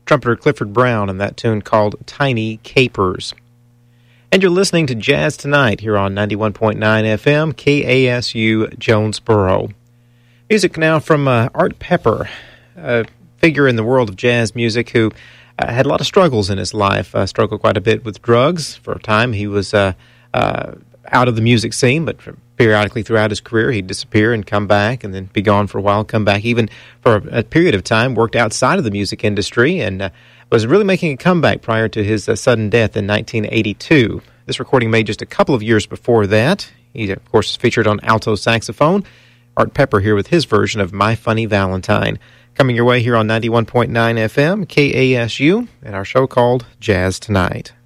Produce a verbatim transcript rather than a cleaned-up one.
trumpeter Clifford Brown and that tune called Tiny Capers. And you're listening to Jazz Tonight here on ninety-one point nine F M, K A S U Jonesboro. Music now from uh, Art Pepper, a figure in the world of jazz music who uh, had a lot of struggles in his life, uh, struggled quite a bit with drugs. For a time, he was uh, uh, out of the music scene, but periodically throughout his career, he'd disappear and come back and then be gone for a while, come back even for a, a period of time, worked outside of the music industry, and uh, was really making a comeback prior to his uh, sudden death in nineteen eighty-two. This recording made just a couple of years before that. He, of course, is featured on alto saxophone. Art Pepper here with his version of My Funny Valentine. Coming your way here on ninety-one point nine F M, K A S U, and our show called Jazz Tonight.